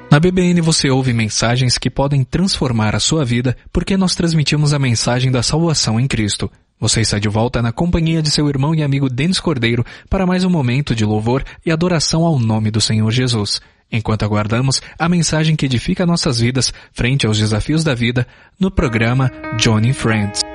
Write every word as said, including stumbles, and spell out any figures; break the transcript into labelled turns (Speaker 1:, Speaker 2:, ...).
Speaker 1: Na B B N você ouve mensagens que podem transformar a sua vida porque nós transmitimos a mensagem da salvação em Cristo. Você está de volta na companhia de seu irmão e amigo Denis Cordeiro para mais um momento de louvor e adoração ao nome do Senhor Jesus. Enquanto aguardamos a mensagem que edifica nossas vidas frente aos desafios da vida no programa Johnny Friends.